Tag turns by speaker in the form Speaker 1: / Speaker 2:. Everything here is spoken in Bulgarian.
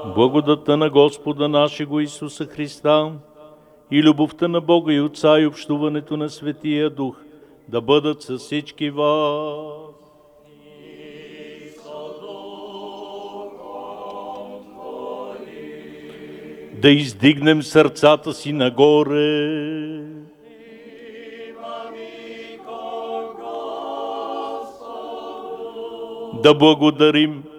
Speaker 1: Благодата на Господа нашего Исуса Христа и любовта на Бога и Отца и общуването на Светия Дух да бъдат с всички вас. Да издигнем сърцата си нагоре. Да благодарим